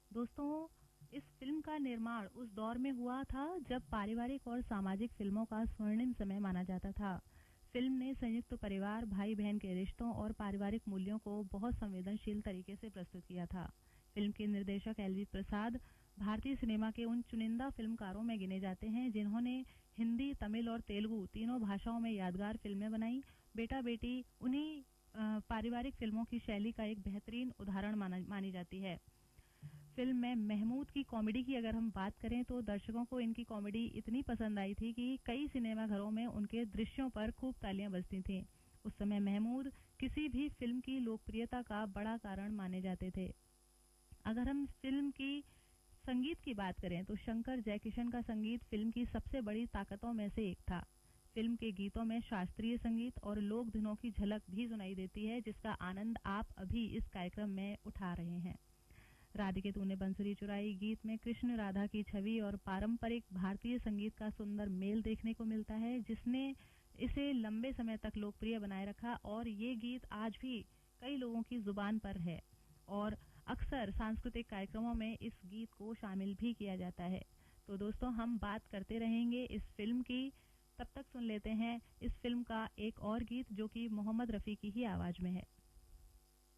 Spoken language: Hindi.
दोस्तों, इस फिल्म का निर्माण उस दौर में हुआ था जब पारिवारिक और सामाजिक फिल्मों का स्वर्णिम समय माना जाता था। फिल्म ने संयुक्त परिवार, भाई बहन के रिश्तों और पारिवारिक मूल्यों को बहुत संवेदनशील तरीके से प्रस्तुत किया था। फिल्म के निर्देशक एलवी प्रसाद भारतीय सिनेमा के उन चुनिंदा फिल्मकारों में गिने जाते हैं जिन्होंने हिंदी, तमिल और तेलुगु तीनों भाषाओं में यादगार फिल्में बनाई। बेटा बेटी उन्हीं पारिवारिक फिल्मों की शैली का एक बेहतरीन उदाहरण मानी जाती है। फिल्म में महमूद की कॉमेडी की अगर हम बात करें तो दर्शकों को इनकी कॉमेडी इतनी पसंद आई थी कि कई सिनेमाघरों में उनके दृश्यों पर खूब तालियां बजती थीं। उस समय महमूद किसी भी फिल्म की लोकप्रियता का बड़ा कारण माने जाते थे। अगर हम फिल्म की संगीत की बात करें तो शंकर जयकिशन का संगीत फिल्म की सबसे बड़ी ताकतों में से एक था। फिल्म के गीतों में शास्त्रीय संगीत और लोक धुनों की झलक भी सुनाई देती है, जिसका आनंद आप अभी इस कार्यक्रम में उठा रहे हैं। राधिके तूने बंसुरी चुराई गीत में कृष्ण राधा की छवि और पारंपरिक भारतीय संगीत का सुंदर मेल देखने को मिलता है, जिसने इसे लंबे समय तक लोकप्रिय बनाए रखा। और ये गीत आज भी कई लोगों की जुबान पर है और अक्सर सांस्कृतिक कार्यक्रमों में इस गीत को शामिल भी किया जाता है। तो दोस्तों, हम बात करते रहेंगे इस फिल्म की, तब तक सुन लेते हैं इस फिल्म का एक और गीत जो कि मोहम्मद रफी की ही आवाज में है।